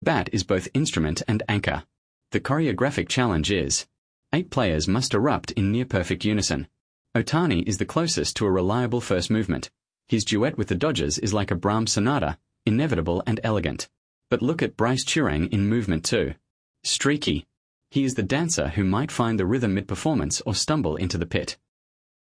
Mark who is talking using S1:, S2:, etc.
S1: Bat is both instrument and anchor. The choreographic challenge is 8 players must erupt in near-perfect unison. Ohtani is the closest to a reliable first movement. His duet with the Dodgers is like a Brahms sonata, inevitable and elegant. But look at Bryce Turang in movement 2. Streaky. He is the dancer who might find the rhythm mid-performance or stumble into the pit.